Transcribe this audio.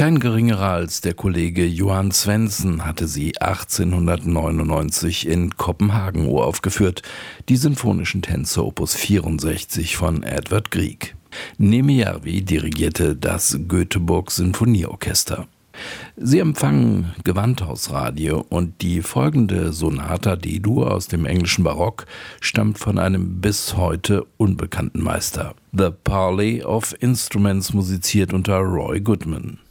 Kein geringerer als der Kollege Johan Svendsen hatte sie 1899 in Kopenhagen uraufgeführt, die Sinfonischen Tänze Opus 64 von Edvard Grieg. Niemi dirigierte das Göteborg Sinfonieorchester. Sie empfangen Gewandhausradio und die folgende Sonata D-Dur aus dem englischen Barock stammt von einem bis heute unbekannten Meister. The Parley of Instruments musiziert unter Roy Goodman.